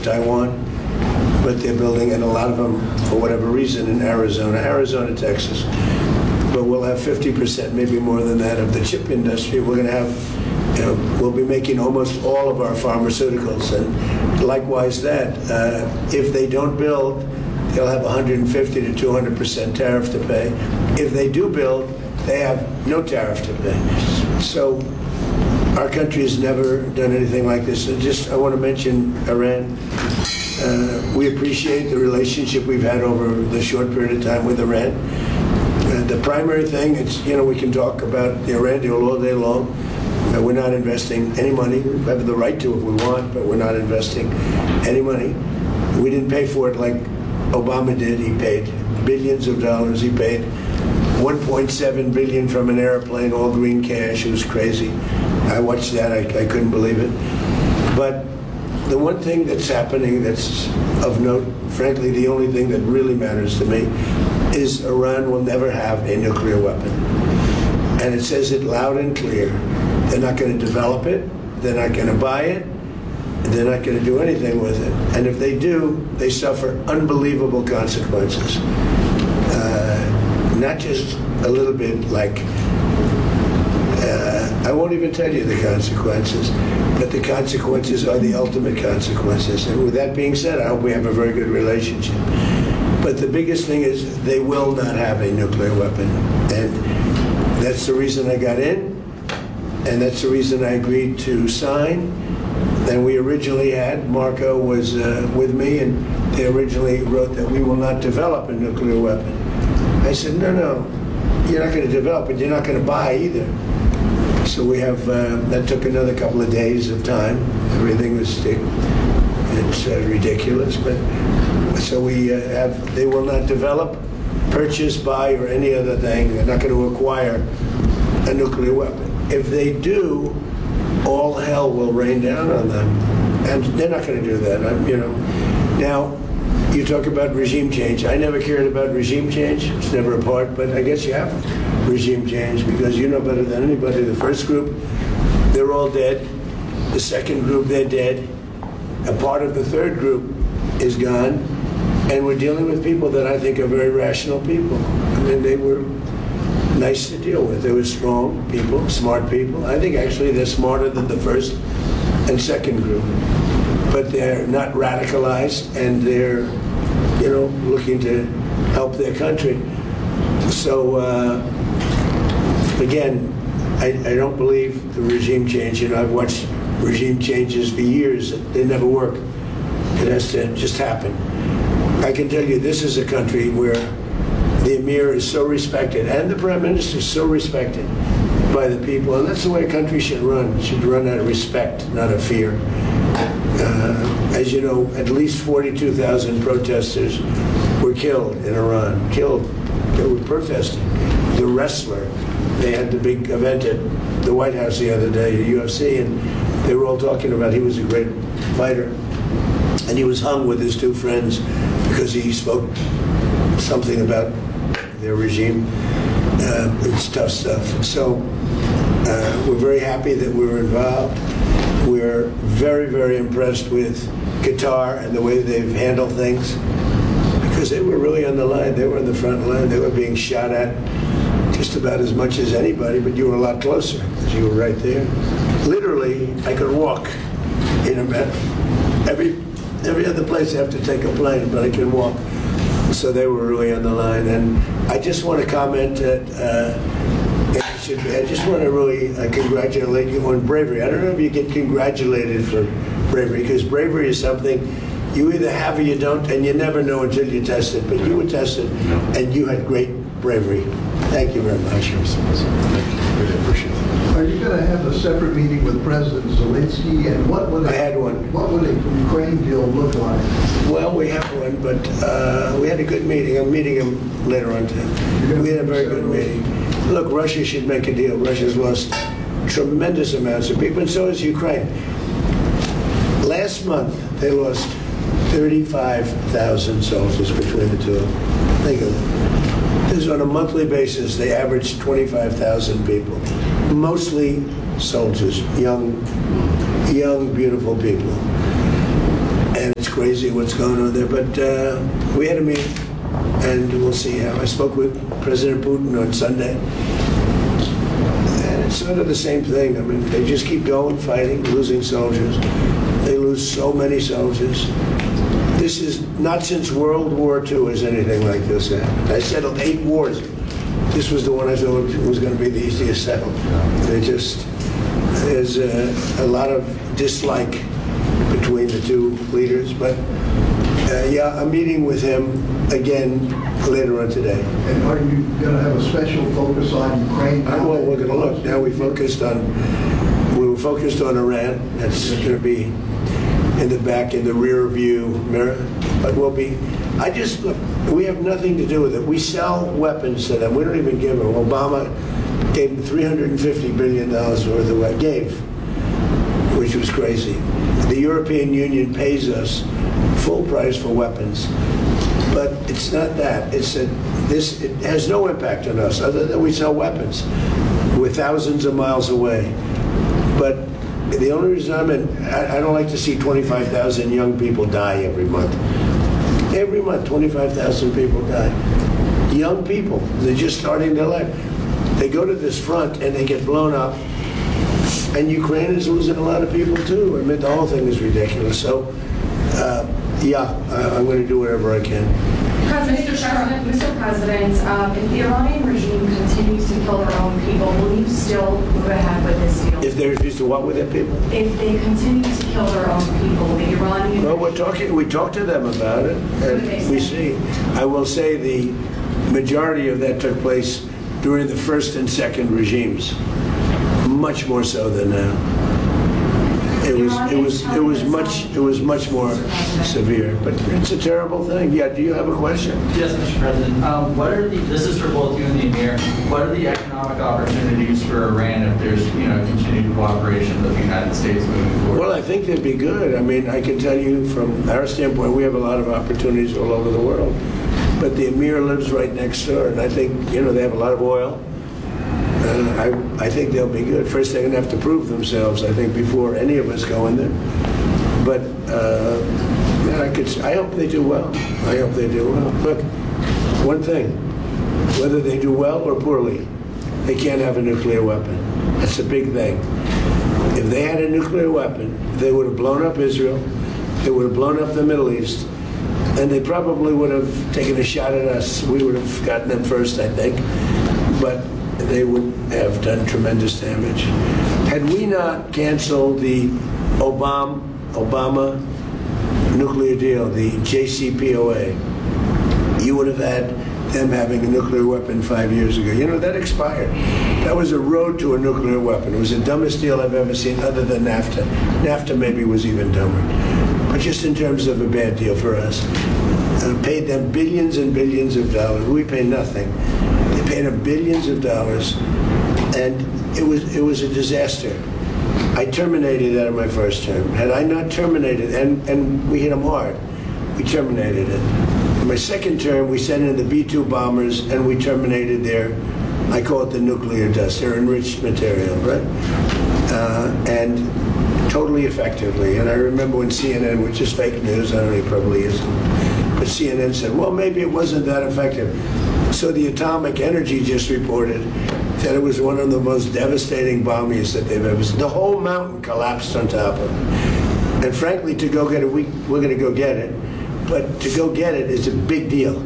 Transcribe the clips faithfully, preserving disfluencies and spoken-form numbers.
Taiwan, but they're building, and a lot of them, for whatever reason, in Arizona, Arizona, Texas. But we'll have fifty percent, maybe more than that, of the chip industry. We're going to have, you know, we'll be making almost all of our pharmaceuticals. And likewise that, uh, if they don't build, they'll have one hundred fifty to two hundred percent tariff to pay. If they do build, they have no tariff to pay. So our country has never done anything like this. And just, I want to mention Iran. Uh, we appreciate the relationship we've had over the short period of time with Iran. Uh, the primary thing, it's, you know, we can talk about the Iran deal all day long. Uh, we're not investing any money. We have the right to if we want, but we're not investing any money. We didn't pay for it like Obama did. He paid billions of dollars. He paid one point seven billion dollars from an airplane, all green cash. It was crazy. I watched that. I, I couldn't believe it. But the one thing that's happening that's of note, frankly, the only thing that really matters to me, is Iran will never have a nuclear weapon. And it says it loud and clear. They're not going to develop it. They're not going to buy it. They're not going to do anything with it. And if they do, they suffer unbelievable consequences. Uh, not just a little bit like, uh, I won't even tell you the consequences, but the consequences are the ultimate consequences. And with that being said, I hope we have a very good relationship. But the biggest thing is they will not have a nuclear weapon. And that's the reason I got in, and that's the reason I agreed to sign. And we originally had, Marco was uh, with me, and they originally wrote that we will not develop a nuclear weapon. I said, no, no, you're not going to develop it, you're not going to buy either. So we have, uh, that took another couple of days of time. Everything was, it's uh, ridiculous, but so we uh, have, they will not develop, purchase, buy, or any other thing. They're not going to acquire a nuclear weapon. If they do, all hell will rain down on them, and they're not going to do that. I'm, you know, now you talk about regime change. I never cared about regime change. It's never a part, but I guess you have regime change because you know better than anybody. The first group, they're all dead. The second group, they're dead. A part of the third group is gone, and we're dealing with people that I think are very rational people. I mean, they were nice to deal with. They were strong people, smart people. I think actually they're smarter than the first and second group. But they're not radicalized, and they're, you know, looking to help their country. So, uh, again, I, I don't believe the regime change. You know, I've watched regime changes for years. They never work. It has to just happen. I can tell you this is a country where the Emir is so respected, and the Prime Minister is so respected by the people, and that's the way a country should run. It should run out of respect, not of fear. Uh, as you know, at least forty-two thousand protesters were killed in Iran, killed. They were protesting. The wrestler, they had the big event at the White House the other day, the U F C, and they were all talking about he was a great fighter. And he was hung with his two friends because he spoke something about their regime. Uh, it's tough stuff. So uh, we're very happy that we were involved. We're very, very impressed with Qatar and the way they've handled things, because they were really on the line. They were in the front line. They were being shot at just about as much as anybody, but you were a lot closer because you were right there. Literally, I could walk in a minute. Every, every other place I have to take a plane, but I can walk. So they were really on the line. And I just want to comment that uh, it should be, I just want to really uh, congratulate you on bravery. I don't know if you get congratulated for bravery, because bravery is something you either have or you don't, and you never know until you test it. But you were tested, and you had great bravery. Thank you very much. Really appreciate it. Are you going to have a separate meeting with President Zelensky, and what would a, I had one. What would a Ukraine deal look like? Well, we have one, but uh, we had a good meeting. I'm meeting him later on today. We had a very good meeting. Look, Russia should make a deal. Russia's lost tremendous amounts of people, and so has Ukraine. Last month, they lost thirty-five thousand soldiers between the two of them. Think of it. This is on a monthly basis. They average twenty-five thousand people, mostly soldiers, young, young, beautiful people. And it's crazy what's going on there. But uh, we had a meeting, and we'll see how. I spoke with President Putin on Sunday. And it's sort of the same thing. I mean, they just keep going, fighting, losing soldiers. They lose so many soldiers. This is not since World War Two has anything like this happened. I settled eight wars. This was the one I thought was going to be the easiest settled. They just, there's a, a lot of dislike between the two leaders. But uh, yeah, I'm meeting with him again later on today. And are you going to have a special focus on Ukraine? I, well, we're going to look. Now we focused on, we were focused on Iran. That's going to be in the back, in the rear view mirror. But we'll be, I just, look, we have nothing to do with it. We sell weapons to them. We don't even give them. Obama gave them three hundred fifty billion dollars worth of what gave, which was crazy. The European Union pays us full price for weapons. But it's not that. It's that this, it has no impact on us other than we sell weapons. We're thousands of miles away. But the only reason I'm in, I, I don't like to see twenty-five thousand young people die every month. Every month, twenty-five thousand people die. Young people, they're just starting their life. They go to this front and they get blown up. And Ukraine is losing a lot of people too. I mean, the whole thing is ridiculous. So, uh, yeah, I, I'm going to do whatever I can. President, Mister President, um, if the Iranian regime continues to kill their own people, will you still move ahead with this deal? If they refuse to what with their people? If they continue to kill their own people, the Iranian... Well, we're talking, we talked to them about it, and we see. I will say the majority of that took place during the first and second regimes, much more so than now. It was, it was, it was much, it was much more severe, but it's a terrible thing. Yeah, do you have a question? Yes, Mister President. Um, what are the, this is for both you and the Emir, what are the economic opportunities for Iran if there's, you know, continued cooperation with the United States moving forward? Well, I think they'd be good. I mean, I can tell you from our standpoint, we have a lot of opportunities all over the world. But the Emir lives right next door, and I think, you know, they have a lot of oil. Uh, I, I think they'll be good. First, they're going to have to prove themselves, I think, before any of us go in there. But uh, yeah, I, could, I hope they do well. I hope they do well. Look, one thing, whether they do well or poorly, they can't have a nuclear weapon. That's a big thing. If they had a nuclear weapon, they would have blown up Israel, they would have blown up the Middle East, and they probably would have taken a shot at us. We would have gotten them first, I think. But they would have done tremendous damage. Had we not canceled the Obama, Obama nuclear deal, the J C P O A, you would have had them having a nuclear weapon five years ago. You know, that expired. That was a road to a nuclear weapon. It was the dumbest deal I've ever seen other than NAFTA. NAFTA maybe was even dumber. But just in terms of a bad deal for us. Uh, paid them billions and billions of dollars. We pay nothing. They paid them billions of dollars, and it was it was a disaster. I terminated that in my first term. Had I not terminated, and, and we hit them hard, we terminated it. In my second term, we sent in the B two bombers, and we terminated their, I call it the nuclear dust, their enriched material, right? Uh, and totally effectively. And I remember when C N N, which is fake news, I don't know, it probably isn't, but C N N said, well, maybe it wasn't that effective. So the Atomic Energy just reported that it was one of the most devastating bombings that they've ever seen. The whole mountain collapsed on top of it. And frankly, to go get it, we, we're going to go get it. But to go get it is a big deal.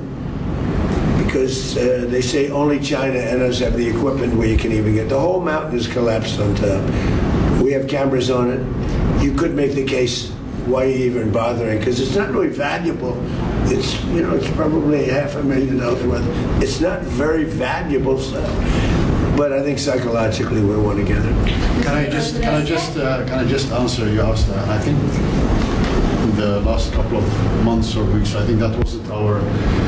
Because uh, they say only China and us have the equipment where you can even get. The whole mountain is collapsed on top. We have cameras on it. You could make the case, why are you even bothering? Because it's not really valuable. It's, you know, it's probably half a million dollars worth. It's not very valuable stuff. But I think psychologically we want to get it. Can I just, can I just, uh, can I just answer you asked that? I think in the last couple of months or weeks, I think that wasn't our.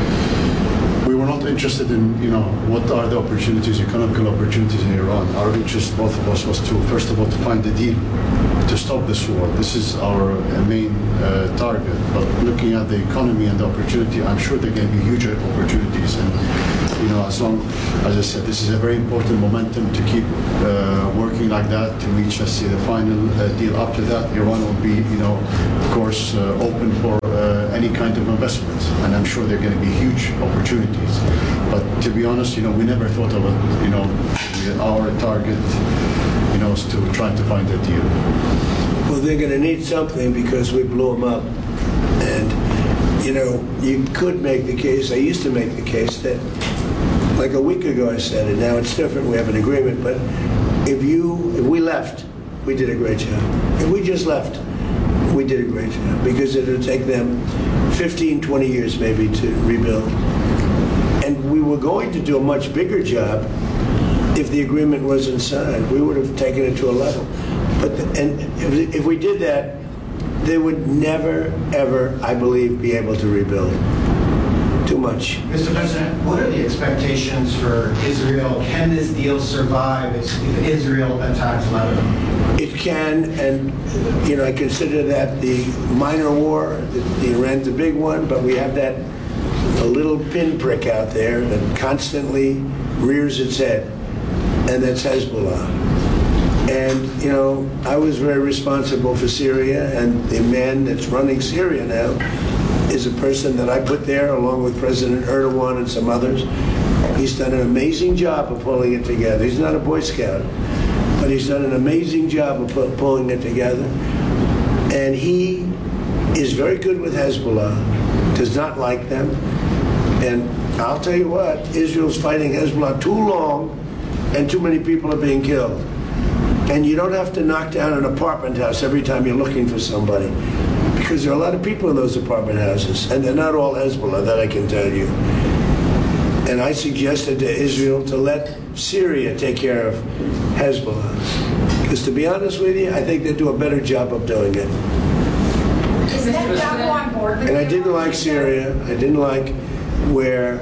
We were not interested in, you know, what are the opportunities, economical opportunities in Iran. Our interest, both of us, was to, first of all, to find a deal, to stop this war. This is our uh, main uh, target. But looking at the economy and the opportunity, I'm sure there can be huge opportunities. And you know, as long as I said, this is a very important momentum to keep uh, working like that to reach, let's say, the final uh, deal. After that, Iran will be, you know, of course, uh, open for uh, any kind of investments, and I'm sure there are going to be huge opportunities. But to be honest, you know, we never thought of it. You know, our target, you know, is to try to find a deal. Well, they're going to need something because we blew them up. And, you know, you could make the case, I used to make the case that, like a week ago I said it, now it's different, we have an agreement, but if you, if we left, we did a great job. If we just left, we did a great job because it'll take them fifteen, twenty years maybe to rebuild. And we were going to do a much bigger job if the agreement wasn't signed. We would have taken it to a level. But the, and if, if we did that, they would never, ever, I believe, be able to rebuild. Too much. Mister President, what are the expectations for Israel? Can this deal survive if Israel attacks Lebanon? It can, and you know, I consider that the minor war. The, the Iran's a big one, but we have that a little pinprick out there that constantly rears its head, and that's Hezbollah. And you know, I was very responsible for Syria, and the man that's running Syria now is a person that I put there along with President Erdogan and some others. He's done an amazing job of pulling it together. He's not a Boy Scout, but he's done an amazing job of pu- pulling it together. And he is very good with Hezbollah, does not like them. And I'll tell you what, Israel's fighting Hezbollah too long and too many people are being killed. And you don't have to knock down an apartment house every time you're looking for somebody, because there are a lot of people in those apartment houses, and they're not all Hezbollah, that I can tell you. And I suggested to Israel to let Syria take care of Hezbollah. Because to be honest with you, I think they do a better job of doing it. Is Netanyahu on board with And I you? didn't like Syria. I didn't like where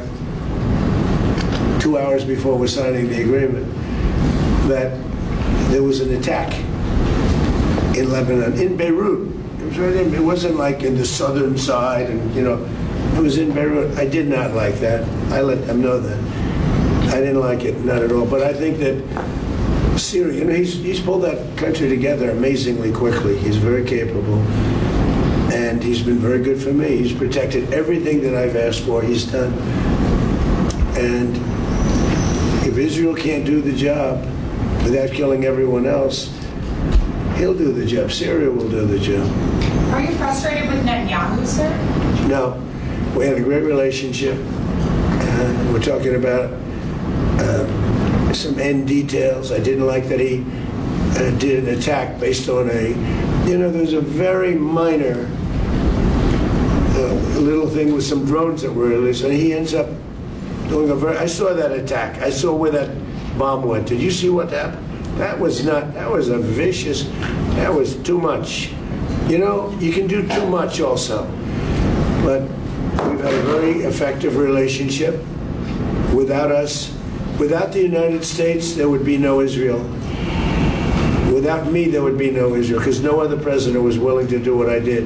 two hours before we're signing the agreement that there was an attack in Lebanon, in Beirut. It was right in, it wasn't like in the southern side, and you know, it was in Beirut. I did not like that. I let them know that. I didn't like it, not at all. But I think that Syria, you know, he's he's pulled that country together amazingly quickly. He's very capable, and he's been very good for me. He's protected everything that I've asked for. He's done. And if Israel can't do the job without killing everyone else, he'll do the job. Syria will do the job. Are you frustrated with Netanyahu, sir? No, we had a great relationship. Uh, we're talking about uh, some end details. I didn't like that he uh, did an attack based on a, you know, there's a very minor uh, little thing with some drones that were released, and he ends up doing a very, I saw that attack. I saw where that bomb went. Did you see what happened? That was not, that was a vicious, that was too much. You know, you can do too much also. But we've had a very effective relationship. Without us, without the United States, there would be no Israel. Without me, there would be no Israel, because no other president was willing to do what I did.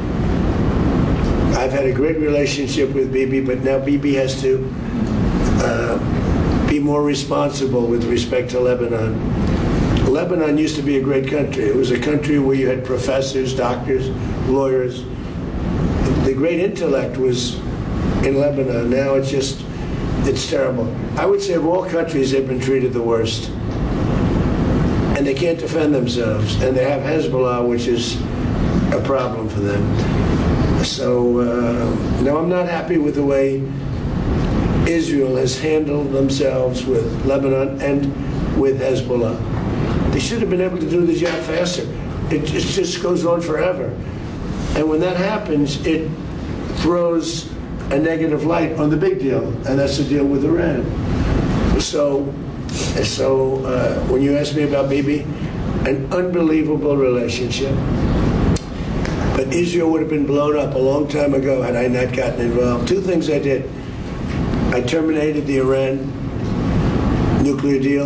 I've had a great relationship with Bibi, but now Bibi has to uh, be more responsible with respect to Lebanon. Lebanon used to be a great country. It was a country where you had professors, doctors, lawyers. The great intellect was in Lebanon. Now it's just, it's terrible. I would say of all countries, they've been treated the worst. And they can't defend themselves. And they have Hezbollah, which is a problem for them. So, uh, no, I'm not happy with the way Israel has handled themselves with Lebanon and with Hezbollah. They should have been able to do the job faster. It just, just goes on forever. And when that happens, it throws a negative light on the big deal, and that's the deal with Iran. So, so uh, when you ask me about Bibi, an unbelievable relationship. But Israel would have been blown up a long time ago had I not gotten involved. Two things I did. I terminated the Iran nuclear deal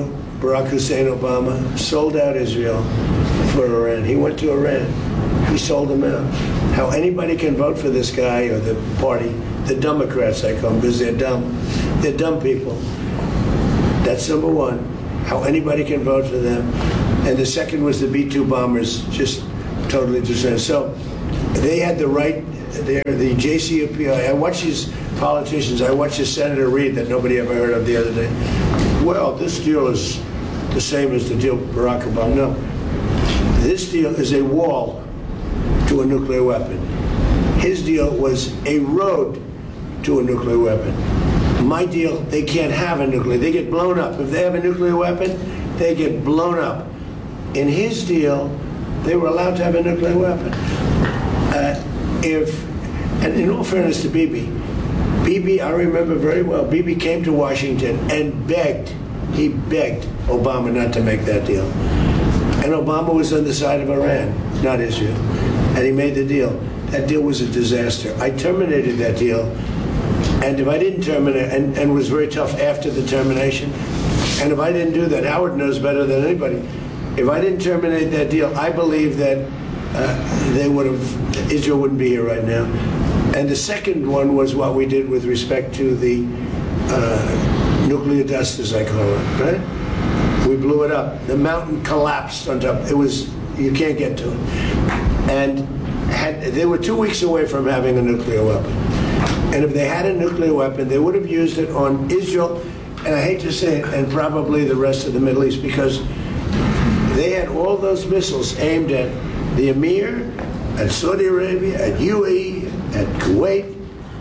Barack Hussein Obama sold out Israel for Iran. He went to Iran. He sold them out. How anybody can vote for this guy or the party, the Democrats I call them, because they're dumb. They're dumb people. That's number one. How anybody can vote for them. And the second was the B two bombers, just totally destroyed. So they had the right, they're the J C P O A. I watch these politicians, I watched this Senator Reid that nobody ever heard of the other day. Well, this deal is the same as the deal with Barack Obama. No. This deal is a wall to a nuclear weapon. His deal was a road to a nuclear weapon. My deal, they can't have a nuclear. They get blown up. If they have a nuclear weapon, they get blown up. In his deal, they were allowed to have a nuclear weapon. Uh, if, and in all fairness to Bibi, Bibi, I remember very well, Bibi came to Washington and begged, he begged Obama not to make that deal. And Obama was on the side of Iran, not Israel. And he made the deal. That deal was a disaster. I terminated that deal. And if I didn't terminate, and, and was very tough after the termination, and if I didn't do that, Howard knows better than anybody, if I didn't terminate that deal, I believe that uh, they would have, Israel wouldn't be here right now. And the second one was what we did with respect to the uh, nuclear dust, as I call it, right? We blew it up. The mountain collapsed on top. It was, you can't get to it. And had, they were two weeks away from having a nuclear weapon. And if they had a nuclear weapon, they would have used it on Israel, and I hate to say it, and probably the rest of the Middle East, because they had all those missiles aimed at the Emir, at Saudi Arabia, at U A E, at Kuwait,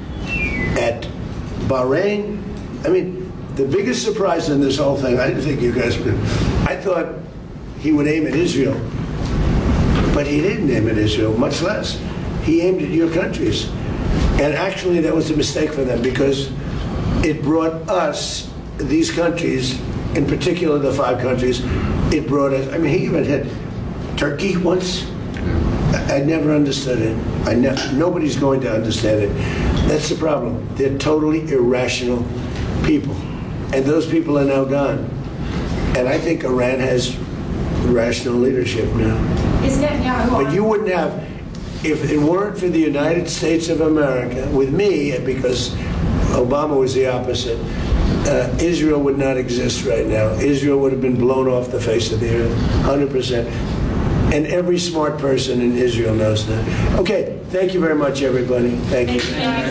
at Bahrain. I mean, the biggest surprise in this whole thing, I didn't think you guys would, I thought he would aim at Israel, but he didn't aim at Israel, much less. He aimed at your countries. And actually, that was a mistake for them, because it brought us, these countries, in particular the five countries, it brought us, I mean, he even hit Turkey once. I, I never understood it. I ne- nobody's going to understand it. That's the problem. They're totally irrational people. And those people are now gone. And I think Iran has rational leadership now. Is Netanyahu? But you wouldn't have, if it weren't for the United States of America, with me, because Obama was the opposite, uh, Israel would not exist right now. Israel would have been blown off the face of the earth, one hundred percent. And every smart person in Israel knows that. Okay, thank you very much, everybody. Thank you.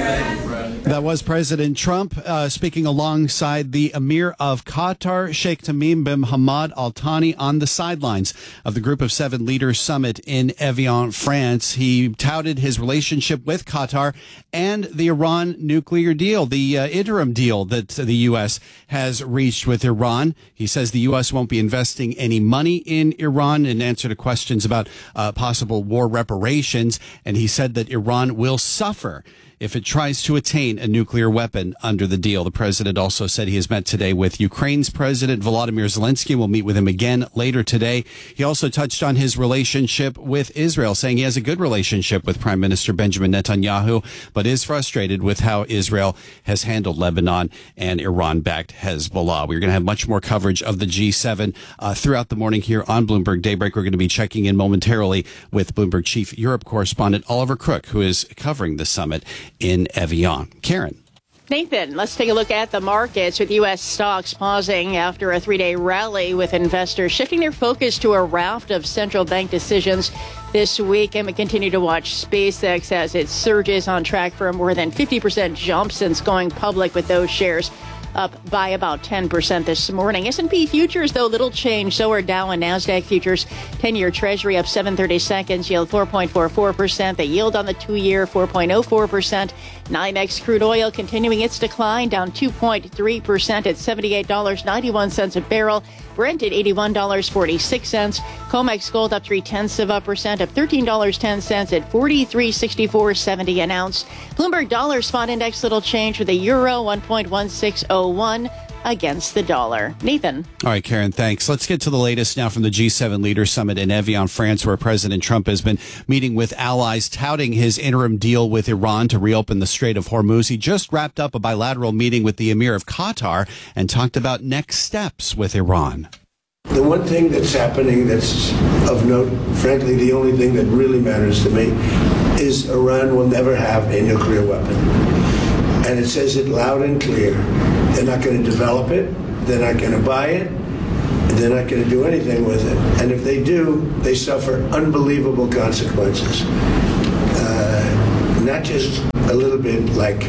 That was President Trump uh, speaking alongside the Emir of Qatar, Sheikh Tamim bin Hamad Al Thani, on the sidelines of the Group of Seven Leaders Summit in Evian, France. He touted his relationship with Qatar and the Iran nuclear deal, the uh, interim deal that the U S has reached with Iran. He says the U S won't be investing any money in Iran, in answer to questions about uh, possible war reparations. And he said that Iran will suffer if it tries to attain a nuclear weapon under the deal. The president also said he has met today with Ukraine's President Volodymyr Zelensky. We'll meet with him again later today. He also touched on his relationship with Israel, saying he has a good relationship with Prime Minister Benjamin Netanyahu, but is frustrated with how Israel has handled Lebanon and Iran-backed Hezbollah. We're going to have much more coverage of the G seven uh, throughout the morning here on Bloomberg Daybreak. We're going to be checking in momentarily with Bloomberg Chief Europe correspondent Oliver Crook, who is covering the summit in Evian. Karen. Nathan, let's take a look at the markets, with U S stocks pausing after a three-day rally, with investors shifting their focus to a raft of central bank decisions this week. And we continue to watch SpaceX as it surges, on track for a more than fifty percent jump since going public, with those shares up by about ten percent this morning. S and P futures, though, little change. So are Dow and NASDAQ futures. ten-year Treasury up seven thirty-seconds, yield four point four four percent. The yield on the two-year, four point oh four percent. NYMEX crude oil continuing its decline, down two point three percent at seventy-eight dollars and ninety-one cents a barrel. Brent at eighty-one dollars and forty-six cents. COMEX gold up three-tenths of a percent, up thirteen dollars and ten cents at forty-three sixty-four seventy an ounce. Bloomberg Dollar Spot Index, little change, with the euro one point one six oh one against the dollar. Nathan. All right, Karen, thanks. Let's get to the latest now from the G seven Leaders Summit in Evian, France, where President Trump has been meeting with allies, touting his interim deal with Iran to reopen the Strait of Hormuz. He just wrapped up a bilateral meeting with the Emir of Qatar and talked about next steps with Iran. The one thing that's happening that's of note, frankly, the only thing that really matters to me, is Iran will never have a nuclear weapon. And it says it loud and clear. They're not going to develop it. They're not going to buy it. They're not going to do anything with it. And if they do, they suffer unbelievable consequences. Uh, not just a little bit like,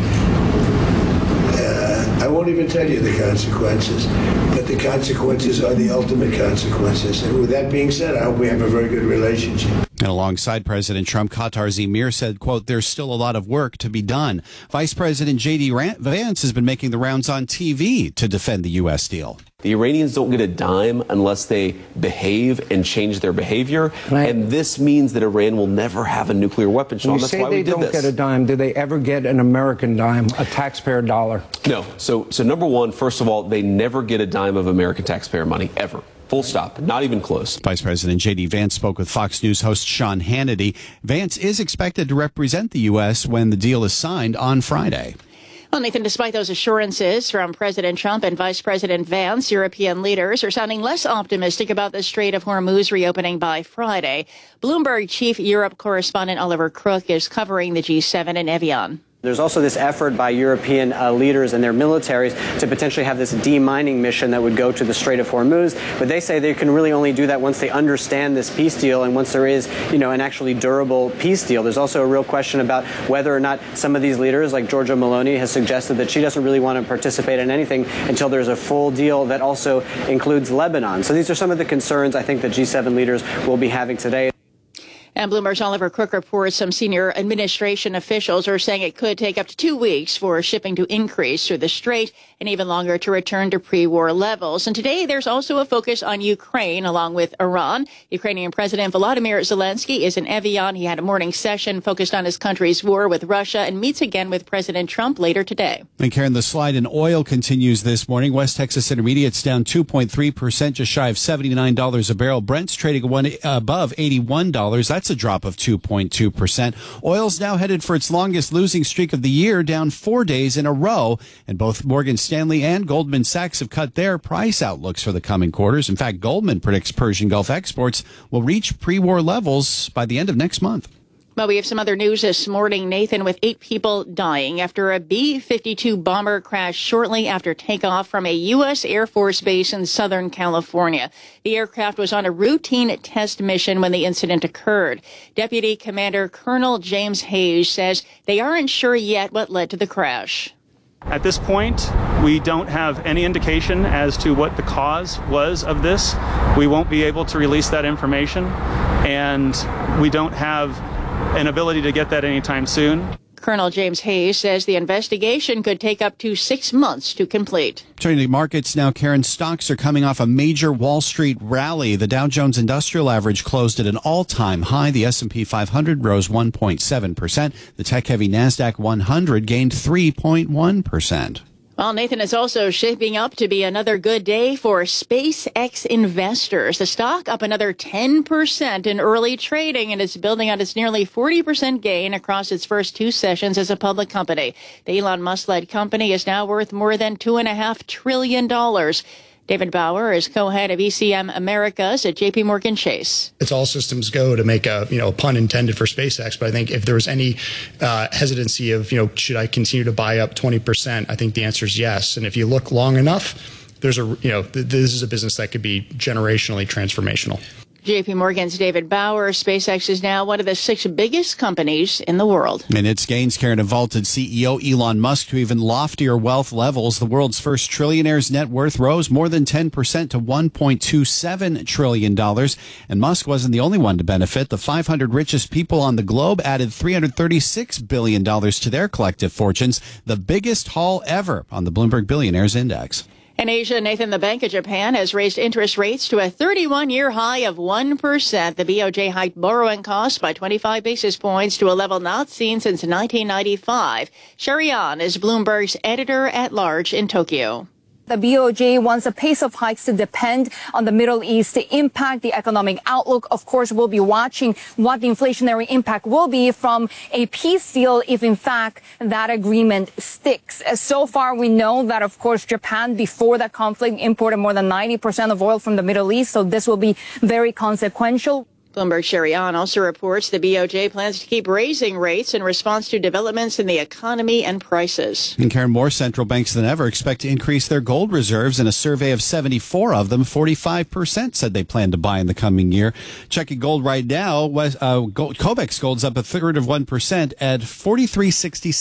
uh, I won't even tell you the consequences, but the consequences are the ultimate consequences. And with that being said, I hope we have a very good relationship. And alongside President Trump, Qatar's emir said, quote, there's still a lot of work to be done. Vice President J D Vance has been making the rounds on T V to defend the U S deal. The Iranians don't get a dime unless they behave and change their behavior. Right. And this means that Iran will never have a nuclear weapon. Sean, you that's say why we they did don't this. get a dime. Do they ever get an American dime, a taxpayer dollar? No. So, so number one, first of all, they never get a dime of American taxpayer money, ever. Full stop. Not even close. Vice President J D Vance spoke with Fox News host Sean Hannity. Vance is expected to represent the U S when the deal is signed on Friday. Well, Nathan, despite those assurances from President Trump and Vice President Vance, European leaders are sounding less optimistic about the Strait of Hormuz reopening by Friday. Bloomberg chief Europe correspondent Oliver Crook is covering the G seven in Evian. There's also this effort by European uh, leaders and their militaries to potentially have this demining mission that would go to the Strait of Hormuz. But they say they can really only do that once they understand this peace deal and once there is, you know, an actually durable peace deal. There's also a real question about whether or not some of these leaders, like Giorgia Meloni, has suggested that she doesn't really want to participate in anything until there's a full deal that also includes Lebanon. So these are some of the concerns I think the G seven leaders will be having today. And Bloomberg's Oliver Crook reports some senior administration officials are saying it could take up to two weeks for shipping to increase through the strait and even longer to return to pre-war levels. And today there's also a focus on Ukraine along with Iran. Ukrainian President Volodymyr Zelensky is in Evian. He had a morning session focused on his country's war with Russia and meets again with President Trump later today. And Karen, the slide in oil continues this morning. West Texas Intermediate's down two point three percent, just shy of seventy-nine dollars a barrel. Brent's trading one above eighty-one dollars. That's a drop of two point two percent. Oil's now headed for its longest losing streak of the year, down four days in a row. And both Morgan Stanley and Goldman Sachs have cut their price outlooks for the coming quarters. In fact, Goldman predicts Persian Gulf exports will reach pre-war levels by the end of next month. Well, we have some other news this morning, Nathan, with eight people dying after a B fifty-two bomber crashed shortly after takeoff from a U S Air Force base in Southern California. The aircraft was on a routine test mission when the incident occurred. Deputy Commander Colonel James Hayes says they aren't sure yet what led to the crash. At this point, we don't have any indication as to what the cause was of this. We won't be able to release that information, and we don't have an ability to get that anytime soon. Colonel James Hayes says the investigation could take up to six months to complete. Turning to markets now, Karen, stocks are coming off a major Wall Street rally. The Dow Jones Industrial Average closed at an all-time high. The S and P five hundred rose one point seven percent. The tech-heavy NASDAQ one hundred gained three point one percent. Well, Nathan, is also shaping up to be another good day for SpaceX investors. The stock up another ten percent in early trading and is building on its nearly forty percent gain across its first two sessions as a public company. The Elon Musk-led company is now worth more than two point five trillion dollars. David Bauer is co-head of E C M Americas at J P Morgan Chase. It's all systems go to make a, you know, a pun intended for SpaceX. But I think if there was any uh, hesitancy of, you know, should I continue to buy up twenty percent? I think the answer is yes. And if you look long enough, there's a, you know, th- this is a business that could be generationally transformational. J P Morgan's David Bauer. SpaceX is now one of the six biggest companies in the world. And its gains, Karen, have vaulted C E O Elon Musk to even loftier wealth levels. The world's first trillionaire's net worth rose more than ten percent to one point two seven trillion dollars. And Musk wasn't the only one to benefit. The five hundred richest people on the globe added three hundred thirty-six billion dollars to their collective fortunes, the biggest haul ever on the Bloomberg Billionaires Index. In Asia, Nathan, the Bank of Japan has raised interest rates to a thirty-one-year high of one percent. The B O J hiked borrowing costs by twenty-five basis points to a level not seen since nineteen ninety-five. Sherry An is Bloomberg's editor-at-large in Tokyo. The B O J wants the pace of hikes to depend on the Middle East to impact the economic outlook. Of course, we'll be watching what the inflationary impact will be from a peace deal if, in fact, that agreement sticks. So far, we know that, of course, Japan, before that conflict, imported more than ninety percent of oil from the Middle East. So this will be very consequential. Bloomberg Sherian also reports the B O J plans to keep raising rates in response to developments in the economy and prices. And Karen, more central banks than ever expect to increase their gold reserves. In a survey of seventy-four of them, forty-five percent said they plan to buy in the coming year. Checking gold right now, uh, gold, COMEX gold's up a third of one percent at forty-three sixty-six.